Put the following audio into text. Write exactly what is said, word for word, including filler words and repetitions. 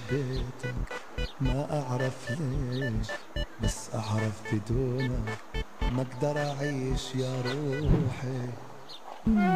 حبيتك ما أعرف ليش، بس أعرف بدونك ما أقدر أعيش يا روحي.